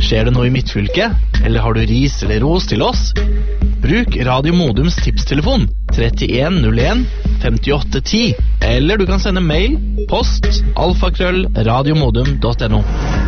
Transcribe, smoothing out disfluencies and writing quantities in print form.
Skjer det noe i midtfylket? Eller har du ris eller ros til oss? Bruk Radio Modums tipstelefon 3101 5810. Eller du kan sende mail post alfakrøll radiomodum.no.